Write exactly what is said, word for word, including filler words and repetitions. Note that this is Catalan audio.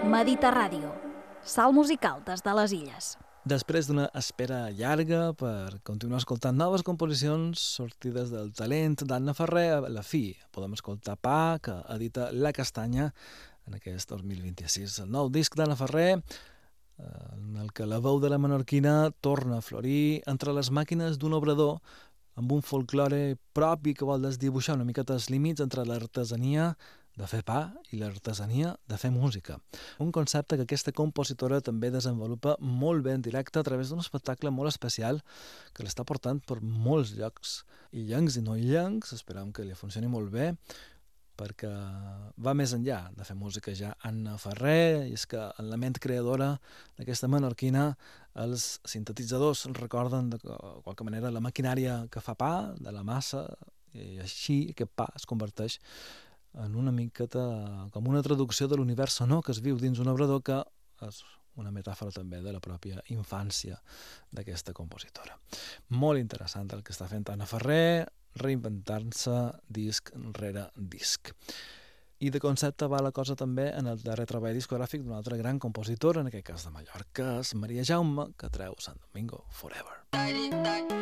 Mediterràdio, salt musical des de les illes. Després d'una espera llarga per continuar escoltant noves composicions sortides del talent d'Anna Ferrer, a la fi podem escoltar Pa, que edita La Castanya en aquest dos mil vint-i-sis. El nou disc d'Anna Ferrer, en el que la veu de la menorquina torna a florir entre les màquines d'un obrador amb un folklore propi que vol desdibuixar una miqueta els límits entre l'artesania de fer pa i l'artesania de fer música. Un concepte que aquesta compositora també desenvolupa molt bé en directe a través d'un espectacle molt especial que l'està portant per molts llocs, illencs i no illencs. Esperem que li funcioni molt bé, perquè va més enllà de fer música ja Anna Ferrer, i és que en la ment creadora d'aquesta menorquina els sintetitzadors recorden de qualque manera la maquinària que fa pa, de la massa, i així aquest pa es converteix en una miqueta com una traducció de l'univers sonor que es viu dins un obrador, que és una metàfora també de la pròpia infància d'aquesta compositora. Molt interessant el que està fent Anna Ferrer, reinventant-se disc rere disc. I de concepte va la cosa també en el darrer treball discogràfic d'un altre gran compositor, en aquest cas de Mallorca, és Maria Jaume, que treu Sant Domingo Forever.